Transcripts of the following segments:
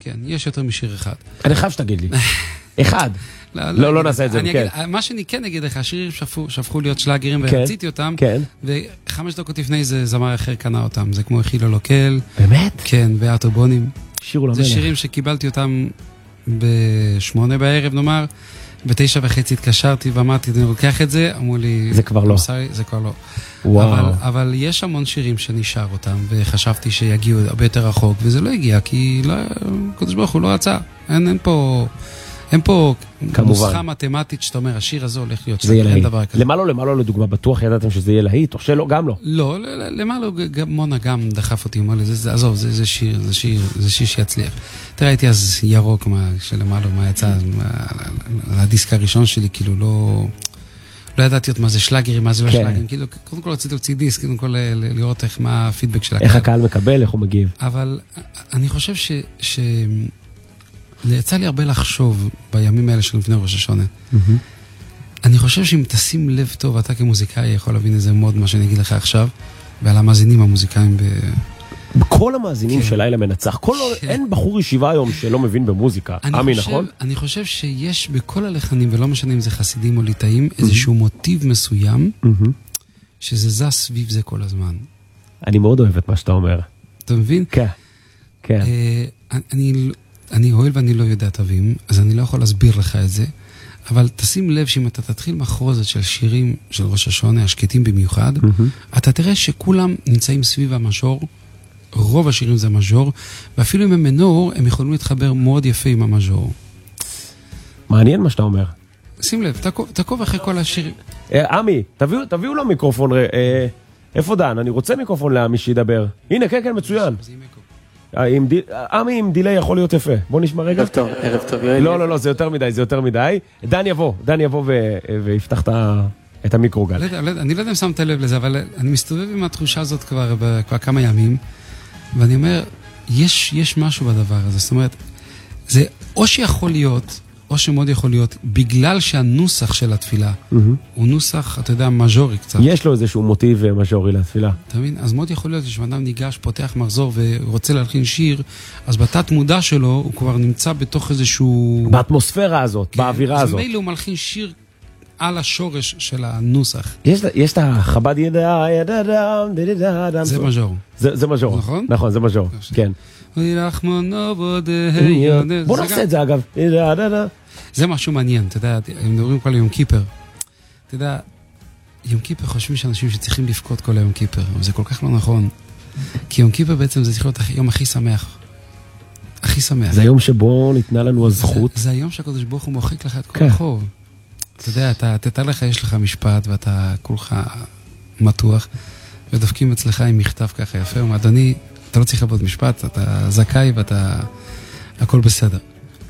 כן, יש יותר משיר אחד. אני חייב שתגיד לי. אחד. לא נעשה את זה, כן. מה שאני כן אגיד לך, השירים שהפכו להיות שלאגרים ורציתי אותם, ו5 דקות לפני זה זמר אחר קנה אותם, זה כמו חיל הלוקל. באמת? כן, ואטובונים. שירו למלך. זה שירים שקיבלתי אותם ב8 בערב נאמר, ב9:30 התקשרתי ואמרתי, אני לוקח את זה, אמרו לי, זה כבר לא. זה כבר לא. וואו. אבל יש המון שירים שנשאר אותם, וחשבתי שיגיעו הרבה יותר רחוק, וזה לא הגיע, כי קדוש ברוך הוא לא רצה. אין פה נוסחה מתמטית שאתה אומר, השיר הזה הולך להיות שם, אין דבר כזה. למה לא, לדוגמה, בטוח ידעתם שזה יהיה להיט, או שלא, גם לא? לא, למה לא, מונה גם דחף אותי, אמר לי, עזוב, זה שיר שיצליח. תראה, הייתי אז ירוק, שלמה לו, מה יצא, הדיסק הראשון שלי, כאילו לא ידעתי עוד מה זה שלאגרים, מה זה לא שלאגרים, כאילו, קודם כל רציתי להוציא דיסק, קודם כל לראות מה הפידבק של הקהל. איך הקהל מקבל, איך הוא מגיב. אבל אני חושב יצא לי הרבה לחשוב בימים האלה של לפני ראש השונה. אני חושב שאם תשים לב טוב, אתה כמוזיקאי יכול להבין איזה מאוד מה שאני אגיד לך עכשיו, ועל המאזינים המוזיקאים כל המאזינים של לילה מנצח, אין בחור ישיבה היום שלא מבין במוזיקה, עמי, נכון? אני חושב שיש בכל הלחנים, ולא משנה אם זה חסידים או ליטאים, איזשהו מוטיב מסוים, שזה זז סביב זה כל הזמן. אני מאוד אוהב את מה שאתה אומר. אתה מבין? כן. אני הואיל ואני לא יודע תווים, אז אני לא יכול להסביר לך את זה, אבל תשים לב שאם אתה תתחיל מחרוזת של שירים של ראש השונה, השקטים במיוחד, אתה תראה שכולם נמצאים סביב המז'ור, רוב השירים זה מז'ור, ואפילו אם הם מנור, הם יכולים להתחבר מאוד יפה עם המז'ור. מעניין מה שאתה אומר. שים לב, תעקוב אחרי כל השירים. עמי, תביאו לו מיקרופון, איפה דן? אני רוצה מיקרופון לעמי שידבר. הנה, כן, מצוין. עמי עם דילי יכול להיות יפה. בוא נשמע רגע. ערב טוב. לא, זה יותר מדי. דן יבוא ויפתח את המיקרוגל. אני לא יודע אם שמת לב לזה, אבל אני מסתובב עם התחושה הזאת כבר כמה ימים, ואני אומר, יש משהו בדבר הזה. זאת אומרת, זה או שיכול להיות, או שמאוד יכול להיות, בגלל שהנוסח של התפילה הוא נוסח, אתה יודע, מז'ורי קצת. יש לו איזשהו מוטיב מז'ורי לתפילה. אתה מבין? אז מאוד יכול להיות שאדם ניגש, פותח מחזור ורוצה להלחין שיר, אז בתת מודע שלו הוא כבר נמצא בתוך איזשהו... באטמוספירה הזאת, באווירה הזאת. אז מילא הוא מלחין שיר על השורש של הנוסח. יש את החב"ד זה מז'ור. זה מז'ור. נכון? נכון, זה מז'ור, כן. בוא נעשה את זה אגב. זה משהו מעניין, אתה יודע, הם מדברים כל יום כיפר. אתה יודע, יום כיפר חושבים שאנשים שצריכים לפקוד כל היום כיפר, אבל זה כל כך לא נכון. כי יום כיפר בעצם זה צריך להיות היום הכי שמח. הכי שמח. זה היום שבו ניתנה לנו הזכות. זה היום שהקדוש ברוך הוא מוחק לך את כל החוב. אתה יודע, תתאר לך, יש לך משפט ואתה כולך מתוח, ודופקים אצלך עם מכתב ככה יפה, אדוני, אתה לא צריך לעבוד משפט, אתה זכאי ואתה... הכל בסדר.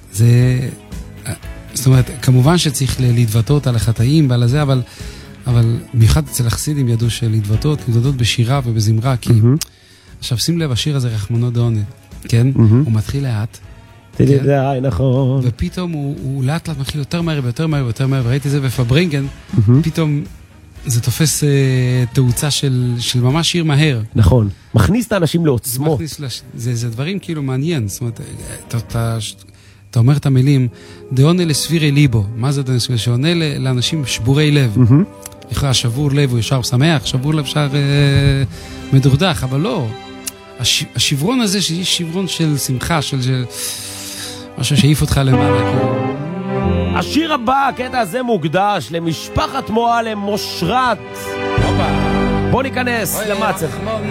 זאת אומרת, כמובן שצריך להתוותות על החטאים ועל זה, אבל במיוחד אצל החסידים ידעו להתוותות בשירה ובזמרה, כי... עכשיו, שים לב, השיר הזה רחמנו דעונה, כן? הוא מתחיל לאט. תדעי, נכון. ופתאום הוא לאט לאט מתחיל יותר מהר ויותר מהר ויותר מהר, וראיתי זה בפברינגן, פתאום... זה תופס תאוצה של ממש שיר מהר. נכון. מכניס את האנשים לעוצמות. זה דברים כאילו מעניין. זאת אומרת, אתה אומר את המילים, דעונה לסבירי ליבו. מה זה דעונה לסבירי? שעונה לאנשים שבורי לב. לכאורה, שבור לב הוא ישר שמח, שבור לב ישר מדורדך, אבל לא. השברון הזה, שיש שברון של שמחה, של משהו שהעיף אותך למעלה, כאילו. השיר הבא, הקטע הזה מוקדש למשפחת מועלם מושרת. בוא ניכנס למצח.